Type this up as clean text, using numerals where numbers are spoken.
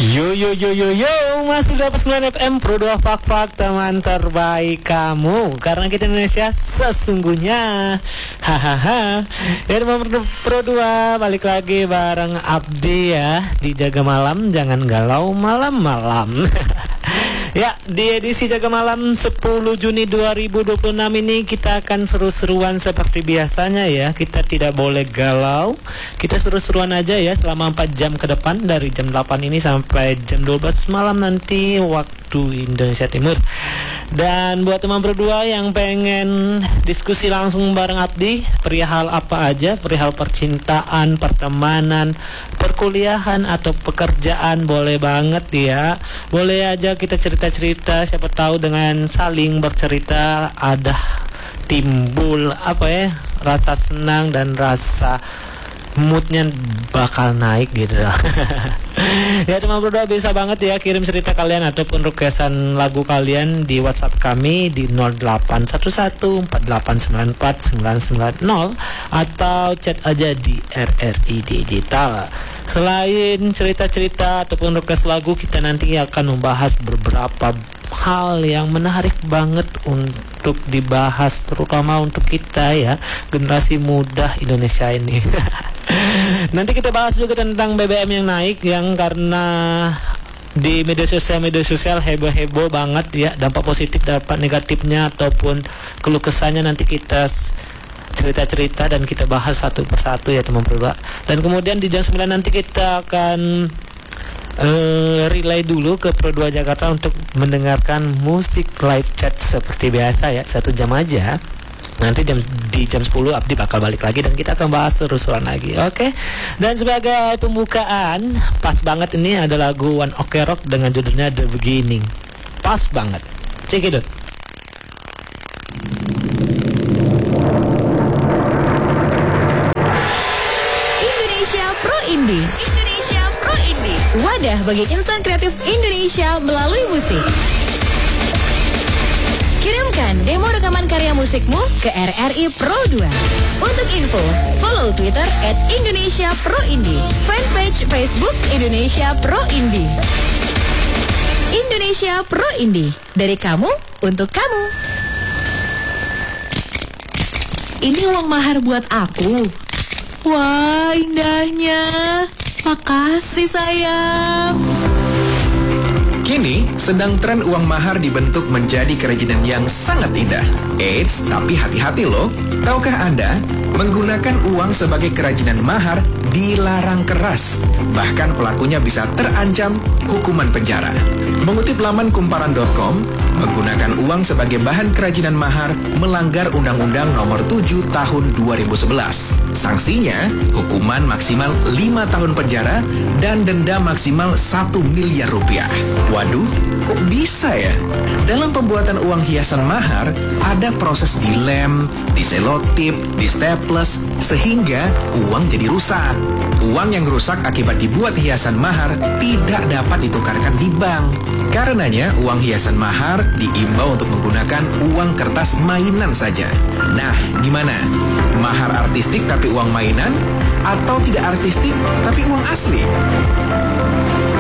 Yo yo yo yo yo, masih 29 FM Pro 2 Fak teman terbaik kamu, karena kita Indonesia sesungguhnya. Hahaha. Ya teman Pro 2, balik lagi bareng Abdi ya di Jaga Malam, jangan galau malam-malam. Ya, di edisi Jaga Malam 10 Juni 2026 ini kita akan seru-seruan seperti biasanya ya. Kita tidak boleh galau. Kita seru-seruan aja ya selama 4 jam ke depan, dari jam 8 ini sampai jam 12 malam nanti waktu Indonesia Timur. Dan buat teman berdua yang pengen diskusi langsung bareng Abdi, perihal apa aja, perihal percintaan, pertemanan, perkuliahan atau pekerjaan, boleh banget ya. Boleh aja kita cerita-cerita, siapa tahu dengan saling bercerita ada timbul rasa senang dan rasa moodnya bakal naik gitu. Ya teman berdua, bisa banget ya kirim cerita kalian ataupun requestan lagu kalian di WhatsApp kami di 081148949990 atau chat aja di RRI Digital. Selain cerita-cerita ataupun request lagu, kita nanti akan membahas beberapa hal yang menarik banget untuk dibahas, terutama untuk kita ya, generasi muda Indonesia ini. Nanti kita bahas juga tentang BBM yang naik, yang karena di media sosial heboh banget ya, dampak positif, dampak negatifnya ataupun keluh kesahnya nanti kita cerita-cerita dan kita bahas satu persatu ya teman berdua. Dan kemudian di jam 9 nanti kita akan relay dulu ke Pro 2 Jakarta untuk mendengarkan musik live chat seperti biasa ya, 1 jam aja. Nanti di jam 10 Abdi bakal balik lagi dan kita akan bahas seru-seruan lagi. Oke. Dan sebagai pembukaan, pas banget ini ada lagu One Ok Rock dengan judulnya The Beginning. Pas banget. Check it out. Indonesia Pro Indie. Wadah bagi insan kreatif Indonesia melalui musik. Kirimkan demo rekaman karya musikmu ke RRI Pro 2. Untuk info, follow Twitter @IndonesiaProIndie, fanpage Facebook Indonesia Pro Indie. Indonesia Pro Indie, dari kamu untuk kamu. Ini uang mahar buat aku. Wah, indahnya. Makasih sayang. Kini sedang tren uang mahar dibentuk menjadi kerajinan yang sangat indah. Eits, tapi hati-hati loh. Tahukah Anda, menggunakan uang sebagai kerajinan mahar dilarang keras. Bahkan pelakunya bisa terancam hukuman penjara. Mengutip laman kumparan.com, menggunakan uang sebagai bahan kerajinan mahar melanggar Undang-Undang Nomor 7 Tahun 2011. Sanksinya, hukuman maksimal 5 tahun penjara dan denda maksimal 1 miliar rupiah. Waduh, kok bisa ya? Dalam pembuatan uang hiasan mahar, ada proses dilem, diselotip, distaples, sehingga uang jadi rusak. Uang yang rusak akibat dibuat hiasan mahar tidak dapat ditukarkan di bank. Karenanya, uang hiasan mahar diimbau untuk menggunakan uang kertas mainan saja. Nah, gimana? Mahar artistik tapi uang mainan? Atau tidak artistik tapi uang asli?